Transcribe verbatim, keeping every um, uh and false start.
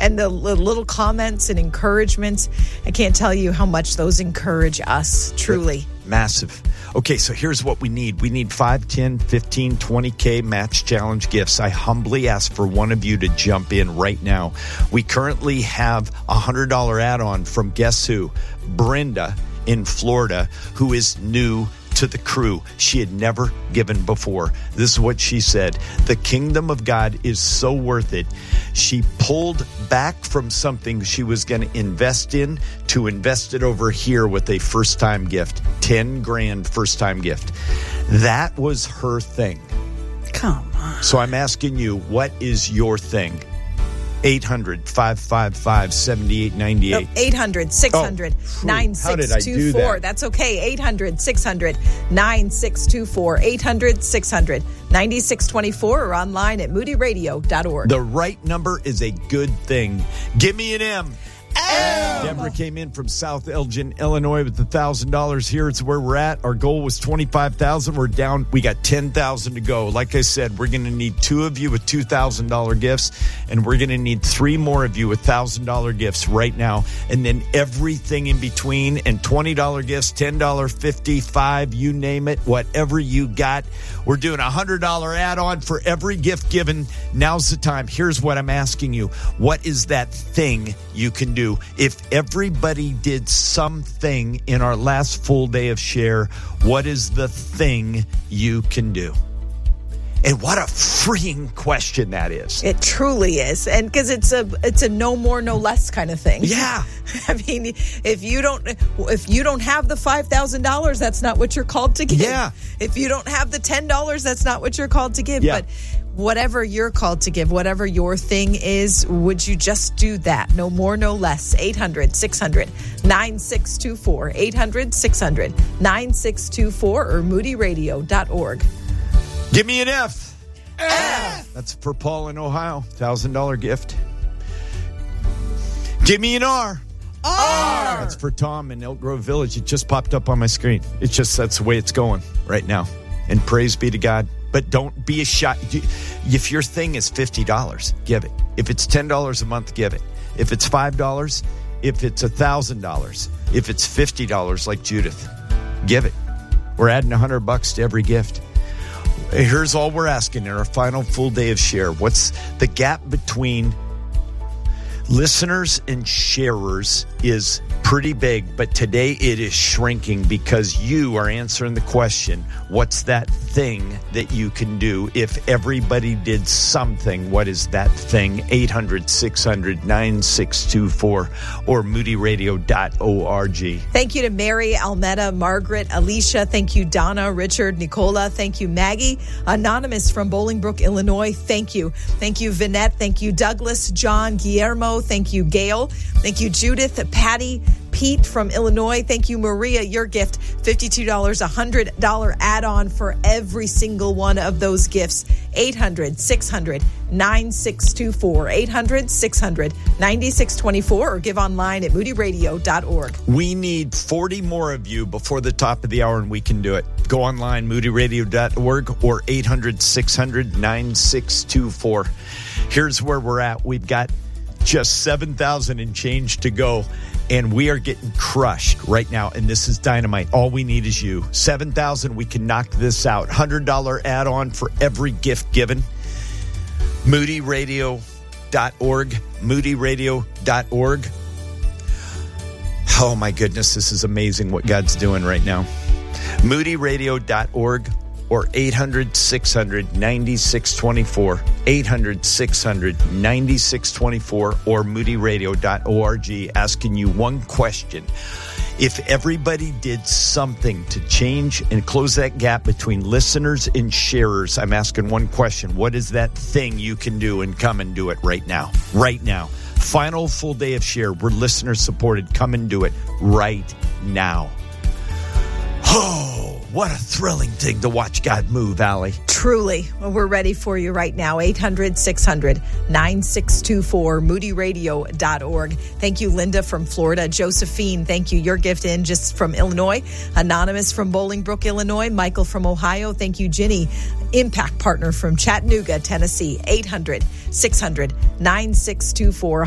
and the little comments and encouragements. I can't tell you how much those encourage us, truly. Massive. Okay, so here's what we need. We need five, ten, fifteen, twenty K match challenge gifts. I humbly ask for one of you to jump in right now. We currently have a one hundred dollars add-on from guess who? Brenda in Florida, who is new to the crew. She had never given before. This is what she said. The kingdom of God is so worth it. She pulled back from something she was going to invest in to invest it over here with a first-time gift. ten grand first-time gift. That was her thing. Come on. So I'm asking you, what is your thing? eight hundred, five five five, seven eight nine eight. Oh, eight hundred, six hundred, nine six two four. That's okay. eight hundred, six hundred, nine six two four. eight hundred, six hundred, nine six two four or online at moody radio dot org. The right number is a good thing. Give me an M. M. Deborah came in from South Elgin, Illinois with one thousand dollars. Here it's where we're at. Our goal was twenty-five thousand dollars. We're down. We got ten thousand dollars to go. Like I said, we're going to need two of you with two thousand dollars gifts, and we're going to need three more of you with one thousand dollars gifts right now, and then everything in between, and twenty dollars gifts, ten dollars, fifty dollars, five dollars, you name it, whatever you got. We're doing a one hundred dollars add-on for every gift given. Now's the time. Here's what I'm asking you. What is that thing you can do? If everybody did something in our last full day of share, what is the thing you can do? And what a freeing question that is. It truly is. And because it's a it's a no more, no less kind of thing. Yeah. I mean, if you don't if you don't have the five thousand dollars, that's not what you're called to give. Yeah. If you don't have the ten dollars, that's not what you're called to give. Yeah. But whatever you're called to give, whatever your thing is, would you just do that? No more, no less. eight hundred, six hundred, nine six two four. eight hundred, six hundred, nine six two four or moody radio dot org. Give me an F. F. That's for Paul in Ohio. one thousand dollars gift. Give me an R. R. That's for Tom in Elk Grove Village. It just popped up on my screen. It's just, that's the way it's going right now. And praise be to God. But don't be a shy. If your thing is fifty dollars, give it. If it's ten dollars a month, give it. If it's five dollars, if it's one thousand dollars, if it's fifty dollars like Judith, give it. We're adding one hundred bucks to every gift. Here's all we're asking in our final full day of share. What's the gap between listeners and sharers is pretty big, but today it is shrinking because you are answering the question, what's that thing that you can do? If everybody did something, what is that thing? eight hundred, six hundred, nine six two four or moody radio dot org. Thank you to Mary, Almeda, Margaret, Alicia. Thank you, Donna, Richard, Nicola. Thank you, Maggie. Anonymous from Bolingbrook, Illinois. Thank you. Thank you, Vinette. Thank you, Douglas, John, Guillermo. Thank you, Gail. Thank you, Judith, Patty, Pete from Illinois. Thank you, Maria. Your gift, fifty-two dollars, one hundred dollars add-on for every single one of those gifts. eight hundred, six hundred, nine six two four. eight hundred, six hundred, nine six two four or give online at moody radio dot org. We need forty more of you before the top of the hour, and we can do it. Go online, moody radio dot org or eight hundred, six hundred, nine six two four. Here's where we're at. We've got just seven thousand and change to go, and we are getting crushed right now, and this is dynamite. All we need is you. seven thousand, we can knock this out. one hundred dollars add-on for every gift given. moody radio dot org. moody radio dot org. Oh, my goodness, this is amazing what God's doing right now. moody radio dot org or eight hundred, six hundred, nine six two four. eight hundred, six hundred, nine six two four or moody radio dot org, asking you one question. If everybody did something to change and close that gap between listeners and sharers, I'm asking one question. What is that thing you can do? And come and do it right now. Right now. Final full day of share. We're listener supported. Come and do it right now. Oh, what a thrilling thing to watch God move, Allie. Truly. Well, we're ready for you right now. eight hundred, six hundred, nine six two four, moody radio dot org. Thank you, Linda from Florida. Josephine, thank you. Your gift in just from Illinois. Anonymous from Bolingbrook, Illinois. Michael from Ohio. Thank you, Ginny. Impact Partner from Chattanooga, Tennessee. eight hundred, six hundred, nine six two four.